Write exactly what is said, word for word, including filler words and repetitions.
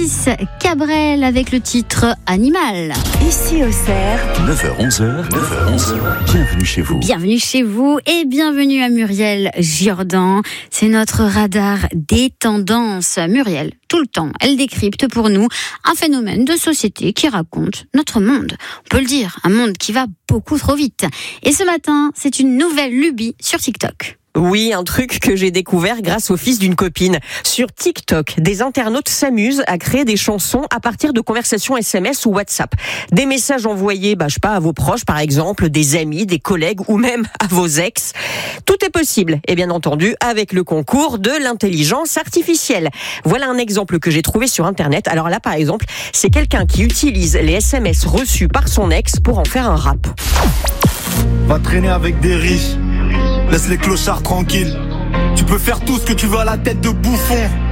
Francis Cabrel avec le titre Animal. Ici Auxerre, neuf heures onze, neuf heures onze, bienvenue chez vous. Bienvenue chez vous et bienvenue à Muriel Jourdan. C'est notre radar des tendances. Muriel, tout le temps, elle décrypte pour nous un phénomène de société qui raconte notre monde. On peut le dire, un monde qui va beaucoup trop vite. Et ce matin, c'est une nouvelle lubie sur TikTok. Oui, un truc que j'ai découvert grâce au fils d'une copine. Sur TikTok, des internautes s'amusent à créer des chansons à partir de conversations S M S ou WhatsApp. Des messages envoyés, bah, je sais pas, à vos proches par exemple, des amis, des collègues ou même à vos ex. Tout est possible, et bien entendu avec le concours de l'intelligence artificielle. Voilà un exemple que j'ai trouvé sur Internet. Alors là, par exemple, c'est quelqu'un qui utilise les S M S reçus par son ex pour en faire un rap. Va traîner avec des riches. Laisse les clochards tranquilles. Tu peux faire tout ce que tu veux à la tête de bouffon.